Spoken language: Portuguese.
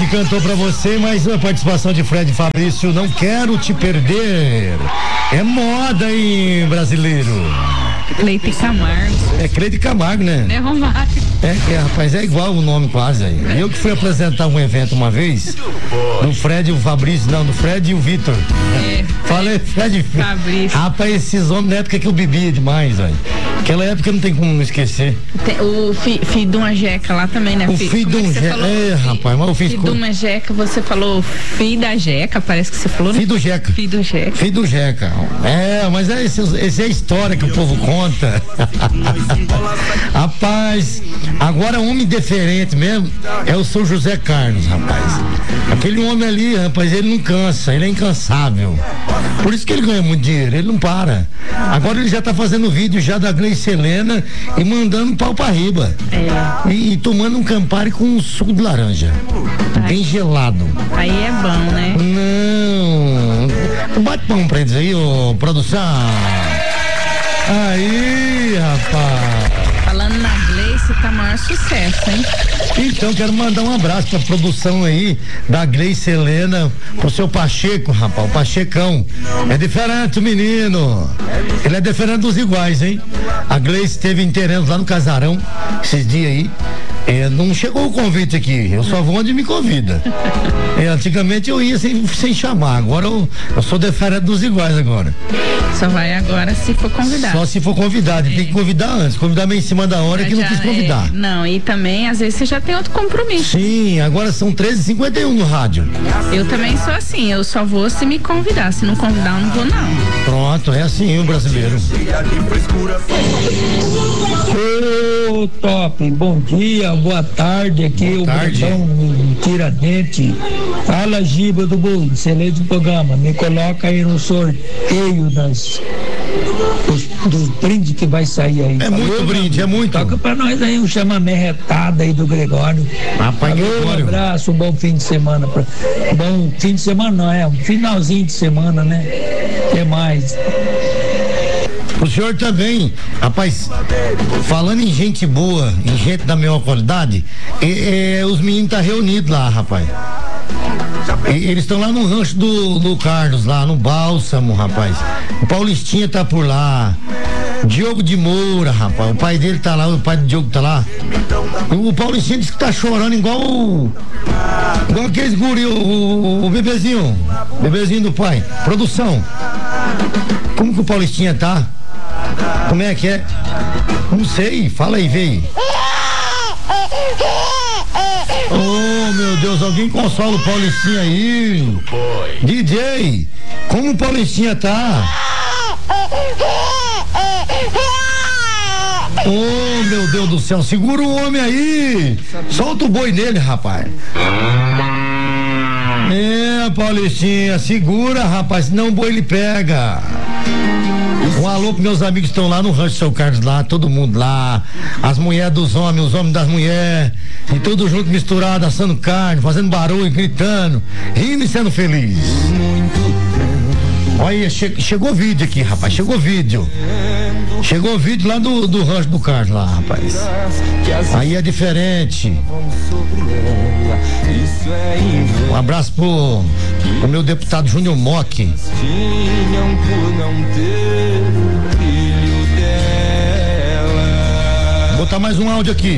que cantou pra você, mais uma participação de Fred Fabrício, Não Quero Te Perder. É moda, hein, brasileiro? Cleide Camargo. É Cleide Camargo, né? É Romário. Rapaz, é igual o nome quase aí. Eu que fui apresentar um evento uma vez, do Fred e o Fabrício, não, do Fred e o Vitor. Falei, Fred e Fabrício. Rapaz, esses homens, na época que eu bebia demais, velho. Aquela época não tem como não esquecer. O filho de uma jeca lá também, né? O filho de um jeca, rapaz, mas eu fiz... Filho de uma jeca, você falou filho da jeca, parece que você falou, né? Filho do jeca. Filho do jeca. Filho do jeca. Mas essa é a história que o povo conta. Rapaz, agora homem diferente mesmo é o São José Carlos, rapaz. Aquele homem ali, rapaz, ele não cansa, ele é incansável. Por isso que ele ganha muito dinheiro, ele não para. Agora ele já tá fazendo vídeo já da Gleice Helena e mandando pau pra riba. E tomando um Campari com um suco de laranja. Bem gelado. Aí é bom, né? Não. Bate pão pra eles aí, ô produção. Aí, rapaz. Falando na Gleice, tá maior sucesso, hein? Então, quero mandar um abraço pra produção aí da Gleice Helena, pro seu Pacheco, rapaz, o Pachecão. É diferente o menino. Ele é diferente dos iguais, hein? A Gleice teve em terrenos lá no Casarão, esses dias aí. Não chegou o convite aqui, eu só vou onde me convida. Antigamente eu ia sem chamar, agora eu sou diferente dos iguais agora. Só vai agora se for convidado. Só se for convidado, tem que convidar antes, convidar meio em cima da hora que não quis convidar. Não, e também às vezes você já tem outro compromisso. Sim, agora são 13h51 no rádio. Eu também sou assim, eu só vou se me convidar, se não convidar eu não vou não. Pronto, é assim o brasileiro. Ô, top, bom dia, boa tarde, aqui boa tarde. O Botão Tiradentes. Fala, Giba do Bolo, excelente programa, me coloca aí no sorteio dos brindes que vai sair aí. É muito brinde, é muito. Toca pra nós aí um chamamé retada aí do Gregório. Um abraço, um bom fim de semana. Bom fim de semana não, um finalzinho de semana, né? Até mais. O senhor também, rapaz, falando em gente boa, em gente da melhor qualidade, os meninos tá reunidos lá, rapaz. Eles estão lá no rancho do Carlos, lá no Bálsamo, rapaz. O Paulistinha tá por lá. Diogo de Moura, rapaz. O pai dele tá lá, o pai do Diogo tá lá. O Paulistinha disse que tá chorando igual aqueles guri, o bebezinho do pai. Produção. Como que o Paulistinha tá? Como é que é? Não sei, fala aí, vem. Oh, meu Deus, alguém consola o Paulistinha aí. DJ, como o Paulistinha tá? Oh, meu Deus do céu, segura o homem aí. Solta o boi nele, rapaz. Paulistinha, segura, rapaz, senão o boi ele pega. Um alô pros meus amigos que estão lá no rancho São Carlos, lá, todo mundo lá, as mulheres dos homens, os homens das mulheres, e tudo junto misturado, assando carne, fazendo barulho, gritando, rindo e sendo feliz. Olha, chegou vídeo aqui, rapaz, chegou vídeo lá do rancho do Carlos lá, rapaz. Aí é diferente. Um abraço pro meu deputado Júnior Mock. Vou botar mais um áudio aqui.